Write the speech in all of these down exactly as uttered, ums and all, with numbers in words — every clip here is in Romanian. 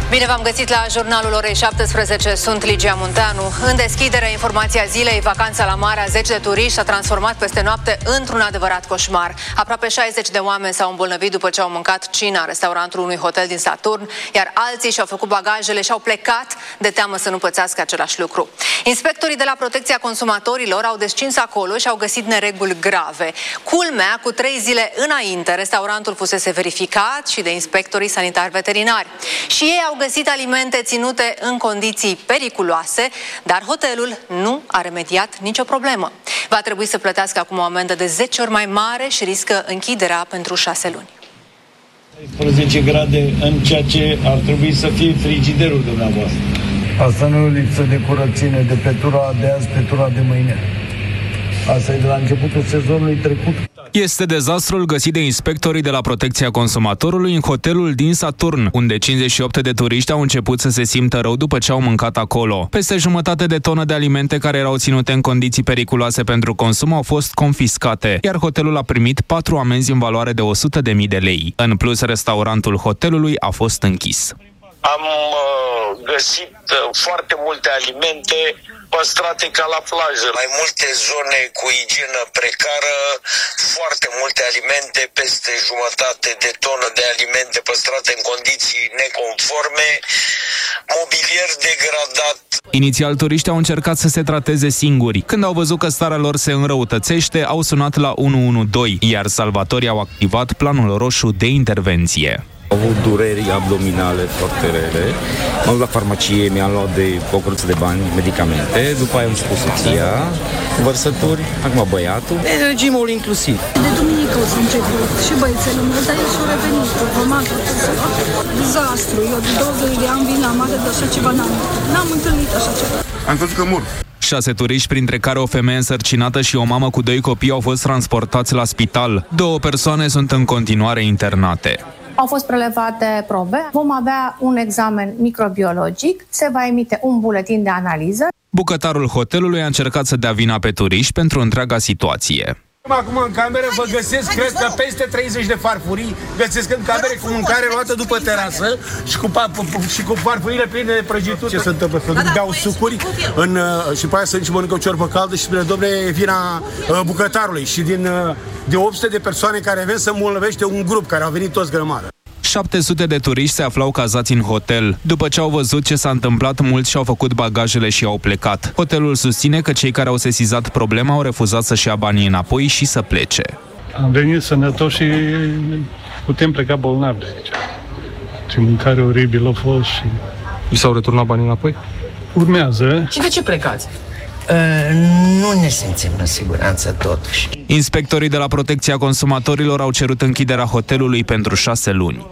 Bine v-am găsit la jurnalul orei șaptesprezece, sunt Ligia Munteanu. În deschidere, informația zilei, vacanța la mare a zeci de turiști s-a transformat peste noapte într-un adevărat coșmar. Aproape șaizeci de oameni s-au îmbolnăvit după ce au mâncat cina în restaurantul unui hotel din Saturn, iar alții și-au făcut bagajele și au plecat de teamă să nu pățească același lucru. Inspectorii de la Protecția Consumatorilor au descins acolo și au găsit nereguli grave. Culmea, cu trei zile înainte, restaurantul fusese verificat și de inspectorii sanitari veterinari. Și ei au găsit alimente ținute în condiții periculoase, dar hotelul nu a remediat nicio problemă. Va trebui să plătească acum o amendă de zece ori mai mare și riscă închiderea pentru șase luni. paisprezece grade în ceea ce ar trebui să fie frigiderul dumneavoastră. Asta nu e o lipsă de curățenie, de pe tura de azi, pe tura de mâine. Asta e de la începutul sezonului trecut. Este dezastrul găsit de inspectorii de la Protecția Consumatorului în hotelul din Saturn, unde cincizeci și opt de turiști au început să se simtă rău după ce au mâncat acolo. Peste jumătate de tonă de alimente care erau ținute în condiții periculoase pentru consum au fost confiscate, iar hotelul a primit patru amenzi în valoare de o sută de mii de lei. În plus, restaurantul hotelului a fost închis. Am uh, găsit uh, foarte multe alimente păstrate ca la plajă. Mai multe zone cu igienă precară, foarte multe alimente, peste jumătate de tonă de alimente păstrate în condiții neconforme, mobilier degradat. Inițial, turiștii au încercat să se trateze singuri. Când au văzut că starea lor se înrăutățește, au sunat la unu unu doi, iar salvatorii au activat planul roșu de intervenție. Am avut dureri abdominale foarte rele. M-am dus la farmacie, mi-am luat de o cruță de bani, medicamente, după aia am spus soția, vărsături, acum băiatul, de regimul inclusiv. De duminică o să început și băiețelul meu, dar el și-a revenit, urmat, dezastru. Eu de douăzeci de ani vin la mare, de așa ceva n-am, n-am întâlnit așa ceva. Am crezut că mor. Șase turiști, printre care o femeie însărcinată și o mamă cu doi copii, au fost transportați la spital. Două persoane sunt în continuare internate. Au fost prelevate probe, vom avea un examen microbiologic, se va emite un buletin de analiză. Bucătarul hotelului a încercat să dea vina pe turiști pentru întreaga situație. Acum în cameră vă găsesc, cred că peste treizeci de farfurii, găsesc în camere cu mâncare luată după terasă și cu, și cu farfurile pline de prăjituri. Ce se întâmplă? Să da, beau sucuri în, și pe aia să nici mănâncă o ciorbă caldă și spune, domne, e vina uh, bucătarului. Și din uh, de opt sute de persoane care ven să îmbolnăvește un grup care au venit toți grămadă. șapte sute de turiști se aflau cazați în hotel. După ce au văzut ce s-a întâmplat, mulți și-au făcut bagajele și au plecat. Hotelul susține că cei care au sesizat problema au refuzat să-și ia banii înapoi și să plece. Am venit sănătoși și putem pleca bolnavi de aici. Ce mâncare oribilă a fost și... Vi s-au returnat banii înapoi? Urmează. Și de ce plecați? Uh, nu ne simțim în siguranță totuși. Inspectorii de la Protecția Consumatorilor au cerut închiderea hotelului pentru șase luni.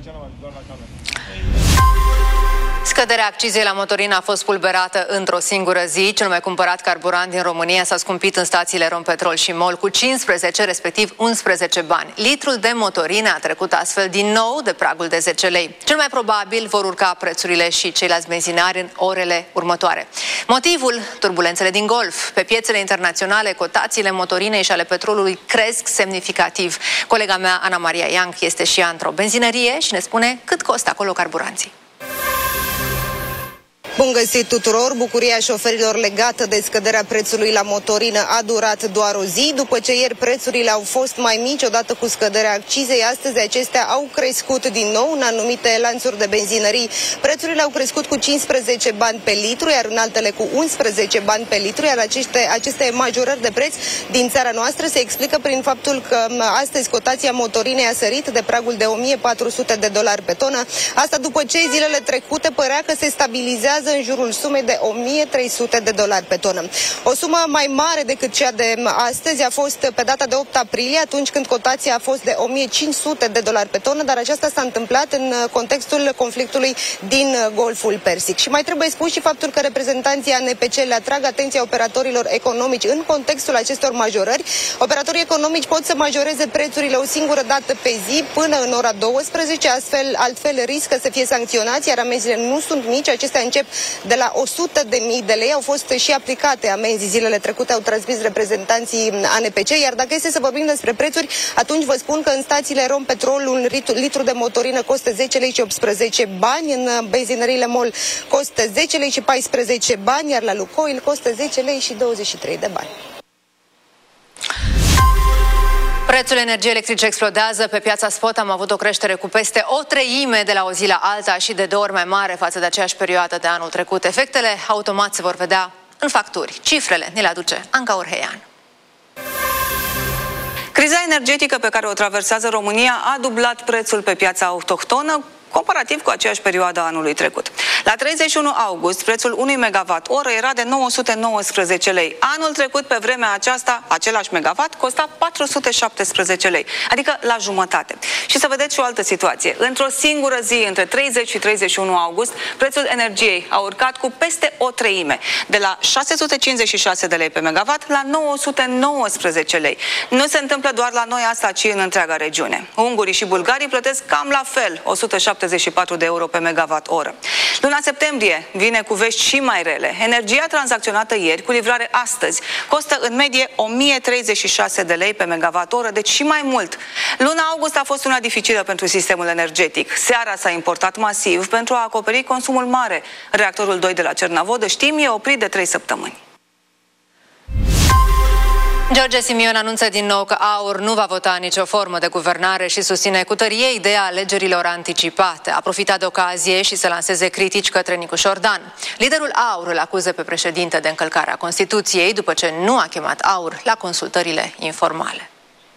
Scăderea accizei la motorină a fost pulberată într-o singură zi. Cel mai cumpărat carburant din România s-a scumpit în stațiile Rompetrol și MOL cu cincisprezece, respectiv unsprezece bani. Litrul de motorină a trecut astfel din nou de pragul de zece lei. Cel mai probabil vor urca prețurile și ceilalți benzinari în orele următoare. Motivul? Turbulențele din Golf. Pe piețele internaționale, cotațiile motorinei și ale petrolului cresc semnificativ. Colega mea, Ana Maria Ianc, este și ea într-o benzinărie și ne spune cât costă acolo carburanții. Bun găsit tuturor! Bucuria șoferilor legată de scăderea prețului la motorină a durat doar o zi. După ce ieri prețurile au fost mai mici odată cu scăderea accizei, astăzi acestea au crescut din nou în anumite lanțuri de benzinării. Prețurile au crescut cu cincisprezece bani pe litru, iar în altele cu unsprezece bani pe litru, iar aceste, aceste majorări de preț din țara noastră se explică prin faptul că astăzi cotația motorinei a sărit de pragul de o mie patru sute de dolari pe tonă. Asta după ce zilele trecute părea că se stabilizează în jurul sumei de o mie trei sute de dolari pe tonă. O sumă mai mare decât cea de astăzi a fost pe data de opt aprilie, atunci când cotația a fost de o mie cinci sute de dolari pe tonă, dar aceasta s-a întâmplat în contextul conflictului din Golful Persic. Și mai trebuie spus și faptul că reprezentanții A N P C le atrag atenția operatorilor economici în contextul acestor majorări. Operatorii economici pot să majoreze prețurile o singură dată pe zi până în ora douăsprezece, astfel, altfel riscă să fie sancționați, iar amenziile nu sunt mici, acestea încep de la o sută de mii de lei. Au fost și aplicate amenzi zilele trecute, au transmis reprezentanții A N P C, iar dacă este să vorbim despre prețuri, atunci vă spun că în stațiile Rompetrol un litru de motorină costă zece lei și optsprezece bani, în benzinăriile MOL costă zece lei și paisprezece bani, iar la Lukoil costă zece lei și douăzeci și trei de bani. Prețul energiei electrice explodează pe piața spot. Am avut o creștere cu peste o treime de la o zi la alta și de două ori mai mare față de aceeași perioadă de anul trecut. Efectele automat se vor vedea în facturi. Cifrele ne le aduce Anca Urheian. Criza energetică pe care o traversează România a dublat prețul pe piața autohtonă comparativ cu aceeași perioadă a anului trecut. La treizeci și unu august, prețul unui megawatt oră era de nouă sute nouăsprezece lei. Anul trecut, pe vremea aceasta, același megawatt costa patru sute șaptesprezece lei, adică la jumătate. Și să vedeți și o altă situație. Într-o singură zi, între treizeci și treizeci și unu august, prețul energiei a urcat cu peste o treime, de la șase sute cincizeci și șase de lei pe megawatt la nouă sute nouăsprezece lei. Nu se întâmplă doar la noi asta, ci în întreaga regiune. Ungurii și bulgarii plătesc cam la fel, o sută șaptezeci și patru de euro pe megawatt oră. Luna septembrie vine cu vești și mai rele. Energia tranzacționată ieri, cu livrare astăzi, costă în medie o mie treizeci și șase de lei pe megawatt oră, deci și mai mult. Luna august a fost una dificilă pentru sistemul energetic. Seara s-a importat masiv pentru a acoperi consumul mare. Reactorul doi de la Cernavodă, știm, e oprit de trei săptămâni. George Simion anunță din nou că AUR nu va vota nicio formă de guvernare și susține cu tărie ideea alegerilor anticipate. A profitat de ocazie și să lanseze critici către Nicu Șordan. Liderul AUR îl acuză pe președinte de încălcarea Constituției după ce nu a chemat AUR la consultările informale.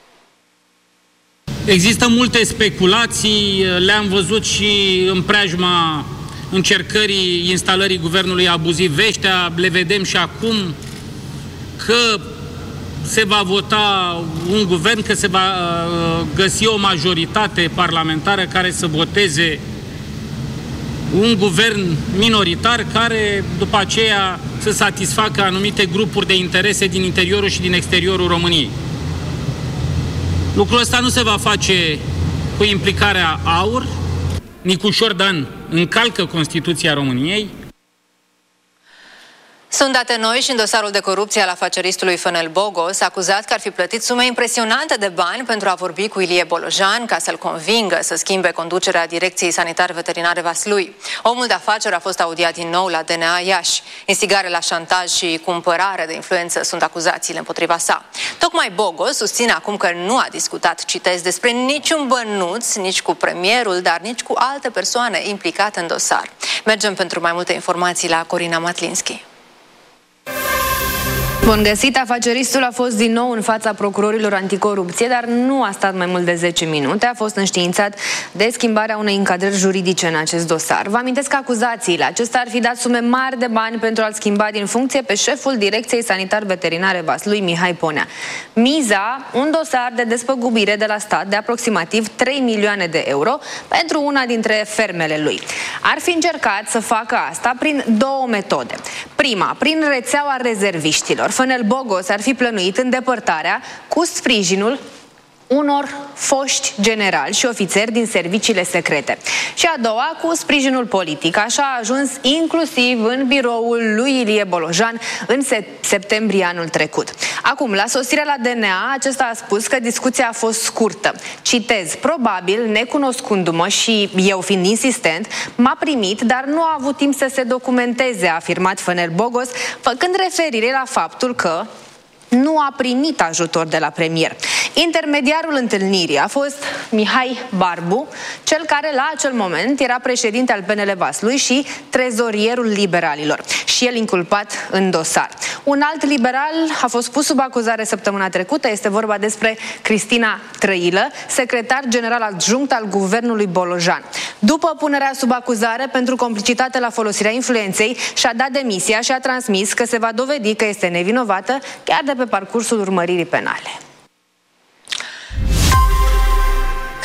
Există multe speculații, le-am văzut și în preajma încercării instalării guvernului abuziv Vestea, le vedem și acum că se va vota un guvern, că se va găsi o majoritate parlamentară care să voteze un guvern minoritar care după aceea să satisfacă anumite grupuri de interese din interiorul și din exteriorul României. Lucrul ăsta nu se va face cu implicarea AUR. Nicu Șordan încalcă Constituția României. Sunt date noi și în dosarul de corupție al afaceristului Fănel Bogos, acuzat că ar fi plătit sume impresionante de bani pentru a vorbi cu Ilie Bolojan ca să-l convingă să schimbe conducerea Direcției Sanitar-Veterinare Vaslui. Omul de afaceri a fost audiat din nou la D N A Iași. Instigare la șantaj și cumpărare de influență sunt acuzațiile împotriva sa. Tocmai Bogos susține acum că nu a discutat, citez, despre niciun bănuț, nici cu premierul, dar nici cu alte persoane implicate în dosar. Mergem pentru mai multe informații la Corina Matlinski. Bun găsit, afaceristul a fost din nou în fața procurorilor anticorupție, dar nu a stat mai mult de zece minute. A fost înștiințat de schimbarea unei încadrări juridice în acest dosar. Vă amintesc că acuzațiile acesta ar fi dat sume mari de bani pentru a-l schimba din funcție pe șeful Direcției Sanitar-Veterinare Vaslui, Mihai Ponea. Miza, un dosar de despăgubire de la stat de aproximativ trei milioane de euro pentru una dintre fermele lui. Ar fi încercat să facă asta prin două metode. Prima, prin rețeaua rezerviștilor. Fănel Bogos ar fi plănuit îndepărtarea cu sprijinul unor foști generali și ofițeri din serviciile secrete. Și a doua, cu sprijinul politic. Așa a ajuns inclusiv în biroul lui Ilie Bolojan în septembrie anul trecut. Acum, la sosirea la D N A, acesta a spus că discuția a fost scurtă. Citez, probabil, necunoscându-mă și eu fiind insistent, m-a primit, dar nu a avut timp să se documenteze, a afirmat Fănel Bogos, făcând referire la faptul că nu a primit ajutor de la premier. Intermediarul întâlnirii a fost Mihai Barbu, cel care la acel moment era președinte al P N L Vaslui și trezorierul liberalilor, și el inculpat în dosar. Un alt liberal a fost pus sub acuzare săptămâna trecută, este vorba despre Cristina Trăilă, secretar general adjunct al guvernului Bolojan. După punerea sub acuzare pentru complicitate la folosirea influenței, și-a dat demisia și a transmis că se va dovedi că este nevinovată chiar de pe parcursul urmăririi penale.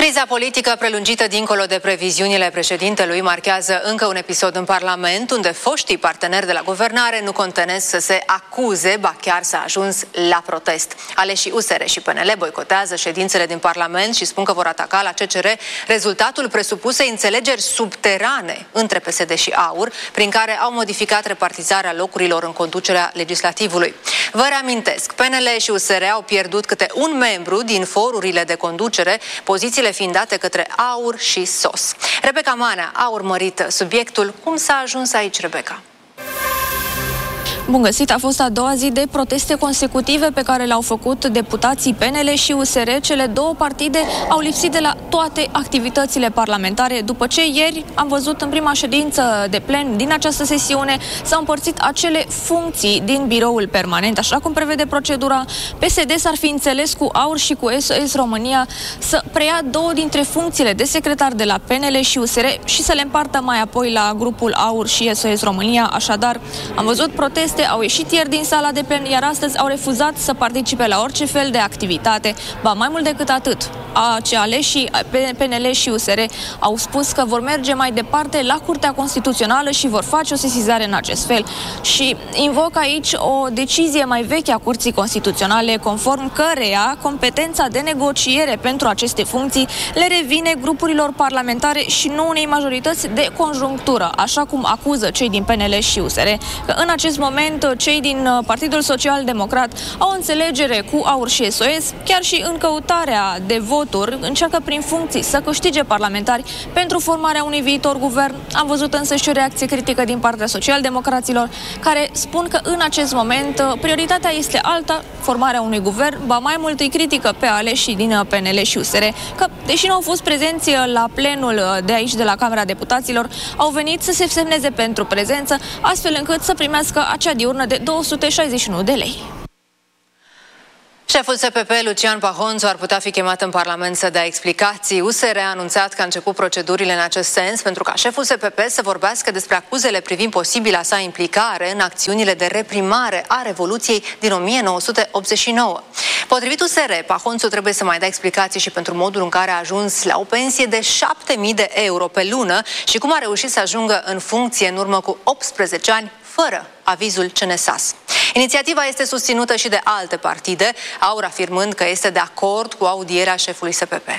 Criza politică prelungită dincolo de previziunile președintelui marchează încă un episod în Parlament, unde foștii parteneri de la guvernare nu contenesc să se acuze, ba chiar s-a ajuns la protest. Aleșii U S R și P N L boicotează ședințele din Parlament și spun că vor ataca la C C R rezultatul presupusei înțelegeri subterane între P S D și A U R, prin care au modificat repartizarea locurilor în conducerea legislativului. Vă reamintesc, P N L și U S R au pierdut câte un membru din forurile de conducere, pozițiile fiind date către A U R și S O S. Rebecca Manea a urmărit subiectul. Cum s-a ajuns aici, Rebecca? Bun găsit, a fost a doua zi de proteste consecutive pe care le-au făcut deputații P N L și U S R. Cele două partide au lipsit de la toate activitățile parlamentare, după ce ieri am văzut în prima ședință de plen din această sesiune s-au împărțit acele funcții din biroul permanent, așa cum prevede procedura. P S D s-ar fi înțeles cu A U R și cu S O S România să preia două dintre funcțiile de secretar de la P N L și U S R și să le împartă mai apoi la grupul A U R și S O S România. Așadar, am văzut proteste, au ieșit ieri din sala de plen, iar astăzi au refuzat să participe la orice fel de activitate. Ba, mai mult decât atât, ce aleșii P N L și U S R au spus că vor merge mai departe la Curtea Constituțională și vor face o sesizare în acest fel. Și invoc aici o decizie mai veche a Curții Constituționale, conform căreia competența de negociere pentru aceste funcții le revine grupurilor parlamentare și nu unei majorități de conjunctură, așa cum acuză cei din P N L și U S R, că în acest moment cei din Partidul Social Democrat au o înțelegere cu A U R și S O S, chiar și în căutarea de voturi, încearcă prin funcții să câștige parlamentari pentru formarea unui viitor guvern. Am văzut însă și o reacție critică din partea socialdemocraților, care spun că în acest moment prioritatea este alta, formarea unui guvern, ba mai mult îi critică pe aleșii din P N L și U S R, că deși nu au fost prezenți la plenul de aici, de la Camera Deputaților, au venit să se semneze pentru prezență, astfel încât să primească acea diurnă de două sute șaizeci și unu de lei. Șeful S P P, Lucian Pahonțu, ar putea fi chemat în Parlament să dea explicații. U S R a anunțat că a început procedurile în acest sens pentru ca șeful S P P să vorbească despre acuzele privind posibila sa implicare în acțiunile de reprimare a Revoluției din o mie nouă sute optzeci și nouă. Potrivit U S R, Pahonțu trebuie să mai dea explicații și pentru modul în care a ajuns la o pensie de șapte mii de euro pe lună și cum a reușit să ajungă în funcție în urmă cu optsprezece ani, fără avizul C N S A S. Inițiativa este susținută și de alte partide, A U R afirmând că este de acord cu audierea șefului S P P.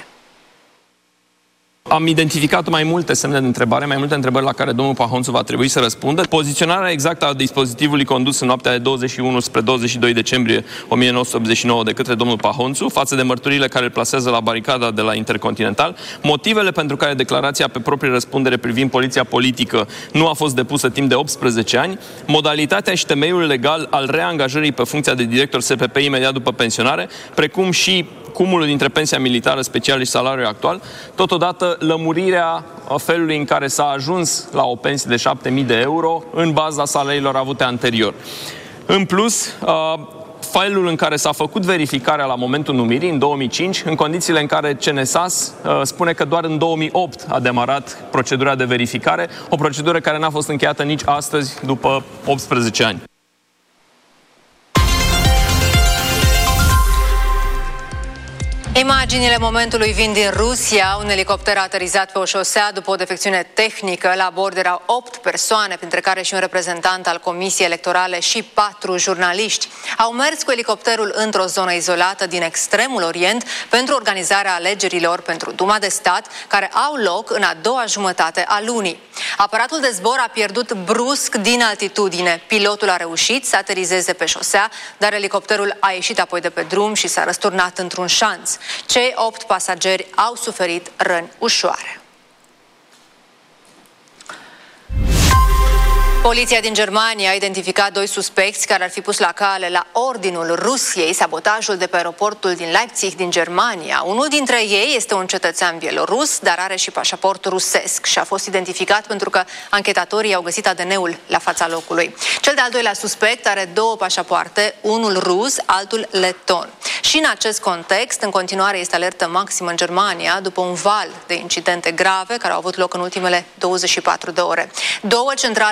Am identificat mai multe semne de întrebare, mai multe întrebări la care domnul Pahonțu va trebui să răspundă. Poziționarea exactă a dispozitivului condus în noaptea de douăzeci și unu spre douăzeci și doi decembrie o mie nouă sute optzeci și nouă de către domnul Pahonțu, față de mărturiile care îl plasează la baricada de la Intercontinental, motivele pentru care declarația pe proprie răspundere privind poliția politică nu a fost depusă timp de optsprezece ani, modalitatea și temeiul legal al reangajării pe funcția de director S P P imediat după pensionare, precum și cumulul dintre pensia militară specială și salariul actual, totodată lămurirea felului în care s-a ajuns la o pensie de șapte mii de euro în baza salariilor avute anterior. În plus, filul în care s-a făcut verificarea la momentul numirii, în două mii cinci, în condițiile în care C N S A S spune că doar în două mii opt a demarat procedura de verificare, o procedură care n-a fost încheiată nici astăzi, după optsprezece ani. Imaginile momentului vin din Rusia. Un elicopter a aterizat pe o șosea după o defecțiune tehnică. La bord erau opt persoane, printre care și un reprezentant al Comisiei Electorale și patru jurnaliști. Au mers cu elicopterul într-o zonă izolată din extremul Orient pentru organizarea alegerilor pentru Duma de Stat, care au loc în a doua jumătate a lunii. Aparatul de zbor a pierdut brusc din altitudine. Pilotul a reușit să aterizeze pe șosea, dar elicopterul a ieșit apoi de pe drum și s-a răsturnat într-un șanț. Cei opt pasageri au suferit răni ușoare. Poliția din Germania a identificat doi suspecți care ar fi pus la cale la ordinul Rusiei sabotajul de pe aeroportul din Leipzig din Germania. Unul dintre ei este un cetățean bielorus, dar are și pașaport rusesc și a fost identificat pentru că anchetatorii au găsit A D N-ul la fața locului. Cel de-al doilea suspect are două pașapoarte, unul rus, altul leton. Și în acest context, în continuare este alertă maximă în Germania după un val de incidente grave care au avut loc în ultimele douăzeci și patru de ore. Două centrale electrice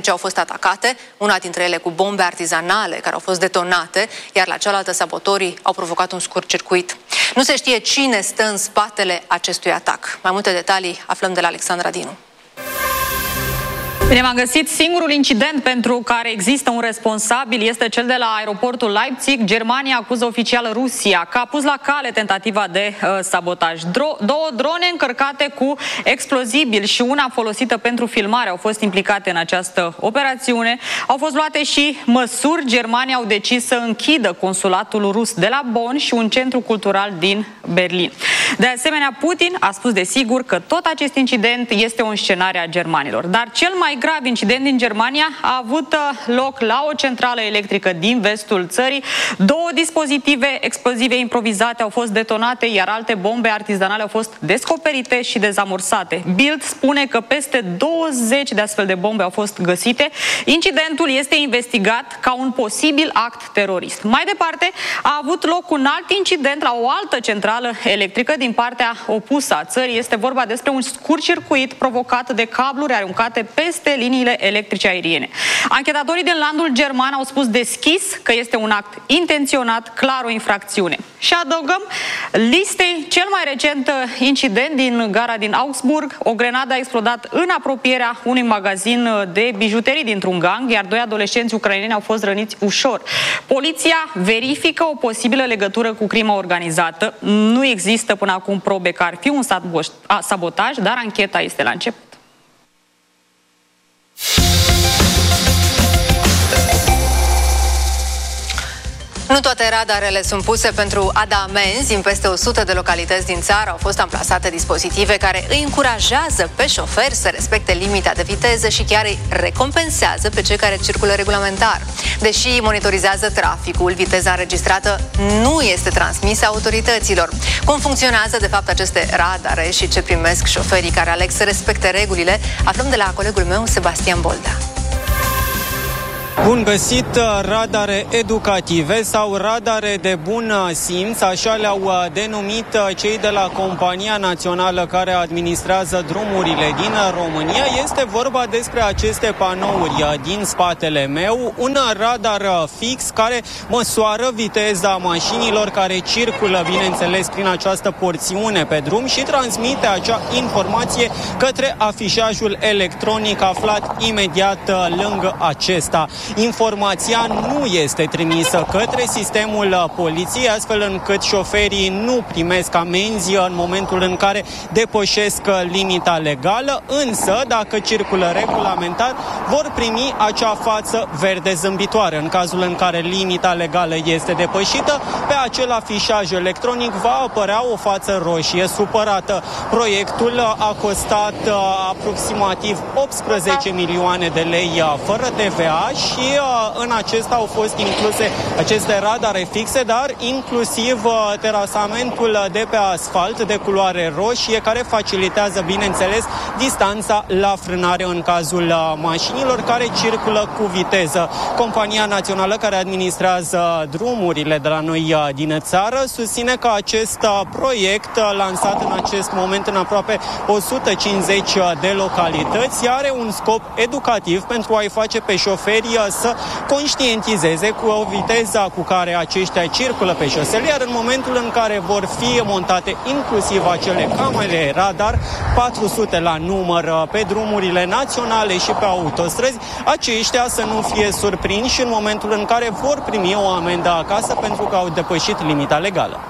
au fost atacate, una dintre ele cu bombe artizanale care au fost detonate, iar la cealaltă sabotorii au provocat un scurt circuit. Nu se știe cine stă în spatele acestui atac. Mai multe detalii aflăm de la Alexandra Dinu. Bine, m-am găsit. Singurul incident pentru care există un responsabil este cel de la aeroportul Leipzig. Germania acuză oficial Rusia că a pus la cale tentativa de uh, sabotaj. Dro- două drone încărcate cu explozibili și una folosită pentru filmare au fost implicate în această operațiune. Au fost luate și măsuri. Germania au decis să închidă consulatul rus de la Bonn și un centru cultural din Berlin. De asemenea, Putin a spus desigur că tot acest incident este o înscenare a germanilor. Dar cel mai grav incident din Germania a avut loc la o centrală electrică din vestul țării. Două dispozitive explozive improvizate au fost detonate, iar alte bombe artizanale au fost descoperite și dezamorsate. Bild spune că peste douăzeci de astfel de bombe au fost găsite. Incidentul este investigat ca un posibil act terorist. Mai departe, a avut loc un alt incident la o altă centrală electrică din partea opusă a țării. Este vorba despre un scurt circuit provocat de cabluri aruncate peste liniile electrice aeriene. Anchetatorii din landul german au spus deschis că este un act intenționat, clar o infracțiune. Și adăugăm listei cel mai recent incident din gara din Augsburg. O grenadă a explodat în apropierea unui magazin de bijuterii dintr-un gang, iar doi adolescenți ucraineni au fost răniți ușor. Poliția verifică o posibilă legătură cu crima organizată. Nu există până acum probe că ar fi un sabotaj, dar ancheta este la început. Nu toate radarele sunt puse pentru a da amenzi. În peste o sută de localități din țară au fost amplasate dispozitive care îi încurajează pe șoferi să respecte limita de viteză și chiar îi recompensează pe cei care circulă regulamentar. Deși monitorizează traficul, viteza înregistrată nu este transmisă autorităților. Cum funcționează de fapt aceste radare și ce primesc șoferii care aleg să respecte regulile, aflăm de la colegul meu, Sebastian Bolda. Bun găsit, radare educative sau radare de bun simț, așa le-au denumit cei de la Compania Națională care administrează drumurile din România. Este vorba despre aceste panouri din spatele meu, un radar fix care măsoară viteza mașinilor care circulă, bineînțeles, prin această porțiune pe drum și transmite acea informație către afișajul electronic aflat imediat lângă acesta. Informația nu este trimisă către sistemul poliției, astfel încât șoferii nu primesc amenzi în momentul în care depășesc limita legală, însă, dacă circulă regulamentar, vor primi acea față verde zâmbitoare. În cazul în care limita legală este depășită, pe acel afișaj electronic va apărea o față roșie supărată. Proiectul a costat aproximativ optsprezece milioane de lei fără T V A și în acesta au fost incluse aceste radare fixe, dar inclusiv terasamentul de pe asfalt de culoare roșie, care facilitează, bineînțeles, distanța la frânare în cazul mașinilor care circulă cu viteză. Compania Națională care administrează drumurile de la noi din țară susține că acest proiect, lansat în acest moment în aproape o sută cincizeci de localități, are un scop educativ pentru a-i face pe șoferi să conștientizeze cu viteza cu care aceștia circulă pe șosele, iar în momentul în care vor fi montate inclusiv acele camere radar, patru sute la număr, pe drumurile naționale și pe autostrăzi, aceștia să nu fie surprinși în momentul în care vor primi o amendă acasă pentru că au depășit limita legală.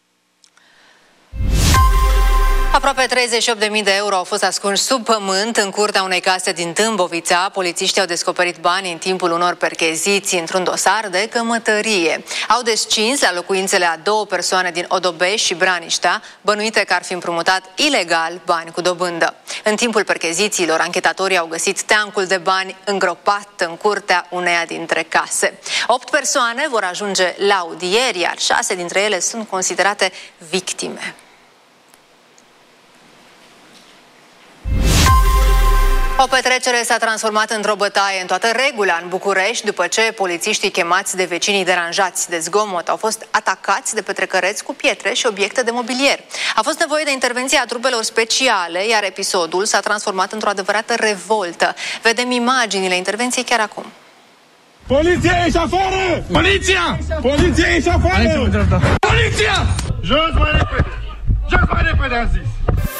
Aproape treizeci și opt de mii de euro au fost ascunși sub pământ în curtea unei case din Tâmbovița. Polițiștii au descoperit bani în timpul unor percheziții într-un dosar de cămătărie. Au descins la locuințele a două persoane din Odobeș și Braniștea, bănuite că ar fi împrumutat ilegal bani cu dobândă. În timpul perchezițiilor, anchetatorii au găsit teancul de bani îngropat în curtea uneia dintre case. Opt persoane vor ajunge la audieri, iar șase dintre ele sunt considerate victime. O petrecere s-a transformat într-o bătaie în toată regula în București, după ce polițiștii chemați de vecinii deranjați de zgomot au fost atacați de petrecăreți cu pietre și obiecte de mobilier. A fost nevoie de intervenția trupelor speciale, iar episodul s-a transformat într-o adevărată revoltă. Vedem imaginile intervenției chiar acum. Poliția, ești afară! Poliția! Poliția, ești afară! Poliția! Jos mai repede! Jos mai repede, am zis!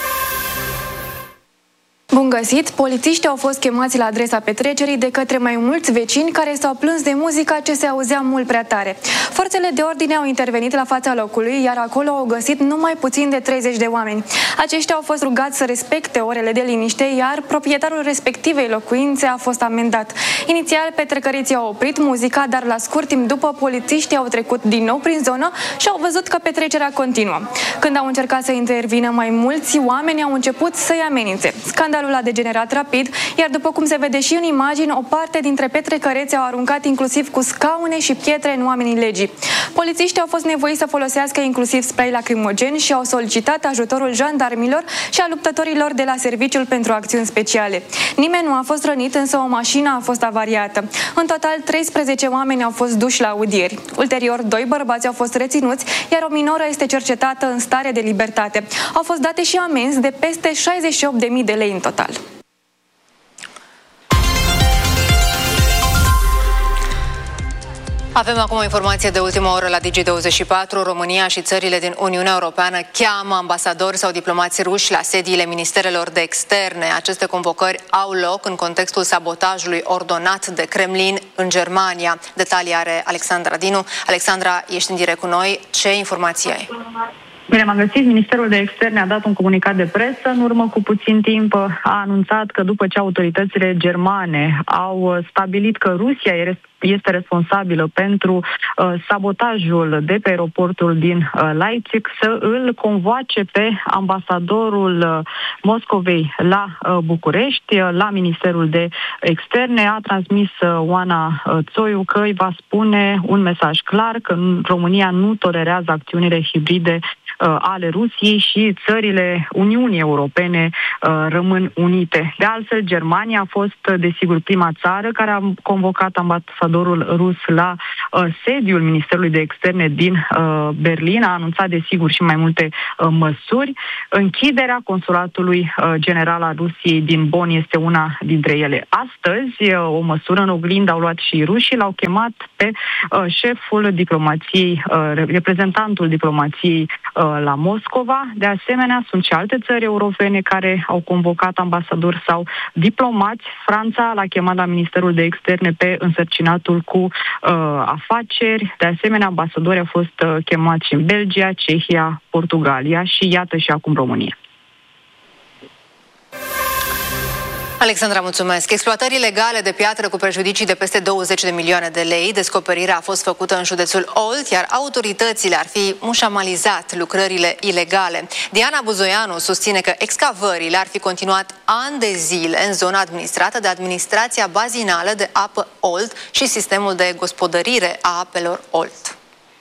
Bun găsit! Polițiștii au fost chemați la adresa petrecerii de către mai mulți vecini care s-au plâns de muzica ce se auzea mult prea tare. Forțele de ordine au intervenit la fața locului, iar acolo au găsit numai puțin de treizeci de oameni. Aceștia au fost rugați să respecte orele de liniște, iar proprietarul respectivei locuințe a fost amendat. Inițial, petrecăriții au oprit muzica, dar la scurt timp după, polițiștii au trecut din nou prin zonă și au văzut că petrecerea continuă. Când au încercat să intervină, mai mulți oameni au început să-i amenințe. Scandalul a degenerat rapid, iar după cum se vede și în imagini, o parte dintre petrecăreți au aruncat inclusiv cu scaune și pietre în oamenii legii. Polițiștii au fost nevoiți să folosească inclusiv spray lacrimogen și au solicitat ajutorul jandarmilor și a luptătorilor de la Serviciul pentru Acțiuni Speciale. Nimeni nu a fost rănit, însă o mașină a fost avariată. În total, treisprezece oameni au fost duși la audieri. Ulterior, doi bărbați au fost reținuți, iar o minoră este cercetată în stare de libertate. Au fost date și amenzi de peste șaizeci și opt de mii de lei în total. Avem acum o informație de ultimă oră la Digi douăzeci și patru. România și țările din Uniunea Europeană cheamă ambasadori sau diplomați ruși la sediile ministerelor de externe. Aceste convocări au loc în contextul sabotajului ordonat de Kremlin în Germania. Detalii are Alexandra Dinu. Alexandra, ești în direct cu noi. Ce informații ai? Bine, m-am găsit. Ministerul de Externe a dat un comunicat de presă. În urmă cu puțin timp a anunțat că după ce autoritățile germane au stabilit că Rusia este responsabilă pentru uh, sabotajul de pe aeroportul din uh, Leipzig, să îl convoace pe ambasadorul uh, Moscovei la uh, București, uh, la Ministerul de Externe. A transmis uh, Oana uh, Țoiu că îi va spune un mesaj clar că România nu tolerează acțiunile hibride ale Rusiei și țările Uniunii Europene uh, rămân unite. De altfel, Germania a fost, desigur, prima țară care a convocat ambasadorul rus la uh, sediul Ministerului de Externe din uh, Berlin. A anunțat, desigur, și mai multe uh, măsuri. Închiderea consulatului uh, general al Rusiei din Bonn este una dintre ele. Astăzi, uh, o măsură în oglindă au luat și rușii, l-au chemat pe uh, șeful diplomației, uh, reprezentantul diplomației uh, la Moscova. De asemenea, sunt și alte țări europene care au convocat ambasadori sau diplomați. Franța l-a chemat la Ministerul de Externe pe însărcinatul cu uh, afaceri. De asemenea, ambasadori au fost uh, chemați și în Belgia, Cehia, Portugalia și iată și acum România. Alexandra, mulțumesc. Exploatări ilegale de piatră cu prejudicii de peste douăzeci de milioane de lei. Descoperirea a fost făcută în județul Olt, iar autoritățile ar fi mușamalizat lucrările ilegale. Diana Buzoianu susține că excavările ar fi continuat ani de zile în zona administrată de Administrația Bazinală de Apă Olt și Sistemul de Gospodărire a Apelor Olt.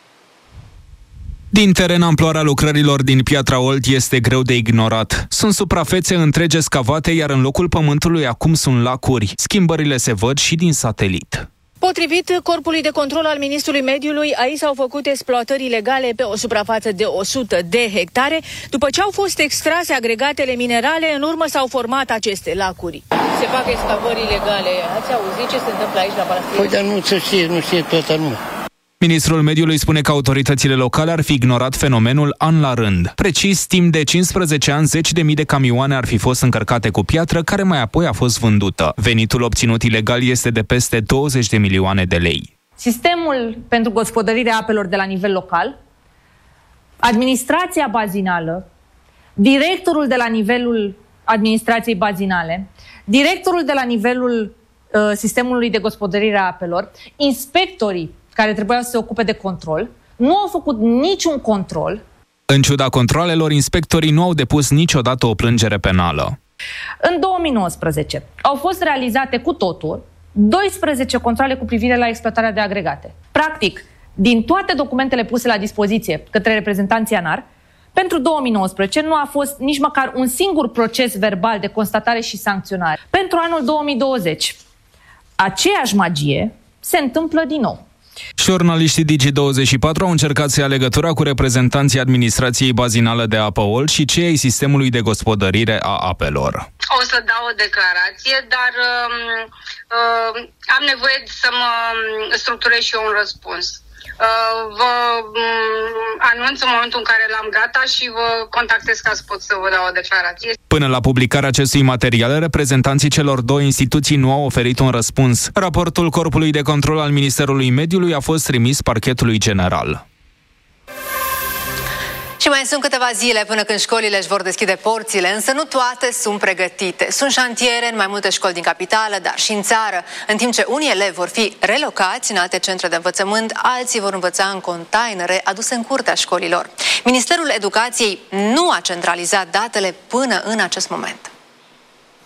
Din teren, amploarea lucrărilor din Piatra Olt este greu de ignorat. Sunt suprafețe întregi scavate, iar în locul pământului acum sunt lacuri. Schimbările se văd și din satelit. Potrivit Corpului de Control al Ministrului Mediului, aici s-au făcut exploatări ilegale pe o suprafață de o sută de hectare. După ce au fost extrase agregatele minerale, în urmă s-au format aceste lacuri. Se fac excavări ilegale. Ați auzit ce se întâmplă aici la Palastie? Păi, dar nu se știe, nu știe toată lumea. Ministrul Mediului spune că autoritățile locale ar fi ignorat fenomenul an la rând. Precis, timp de cincisprezece ani, zeci de mii de camioane ar fi fost încărcate cu piatră, care mai apoi a fost vândută. Venitul obținut ilegal este de peste douăzeci de milioane de lei. Sistemul pentru gospodărirea apelor de la nivel local, administrația bazinală, directorul de la nivelul administrației bazinale, directorul de la nivelul uh, sistemului de gospodărire a apelor, inspectorii care trebuiau să se ocupe de control, nu au făcut niciun control. În ciuda controalelor, inspectorii nu au depus niciodată o plângere penală. În două mii nouăsprezece au fost realizate cu totul doisprezece controale cu privire la exploatarea de agregate. Practic, din toate documentele puse la dispoziție către reprezentanții ANAR, Pentru două mii nouăsprezece nu a fost nici măcar un singur proces verbal de constatare și sancționare. Pentru anul două mii douăzeci, aceeași magie se întâmplă din nou. Jurnaliștii Digi douăzeci și patru au încercat să ia legătura cu reprezentanții administrației bazinale de apă Olt și cei ai sistemului de gospodărire a apelor. O să dau o declarație, dar uh, uh, am nevoie să mă structurez și eu un răspuns. Uh, vă um, anunț în momentul în care l-am gata și vă contactez ca să pot să vă dau o declarație. Până la publicarea acestui material, reprezentanții celor două instituții nu au oferit un răspuns. Raportul Corpului de Control al Ministerului Mediului a fost trimis Parchetului General. Și mai sunt câteva zile până când școlile își vor deschide porțile, însă nu toate sunt pregătite. Sunt șantiere în mai multe școli din capitală, dar și în țară, în timp ce unii elevi vor fi relocați în alte centre de învățământ, alții vor învăța în containere aduse în curtea școlilor. Ministerul Educației nu a centralizat datele până în acest moment.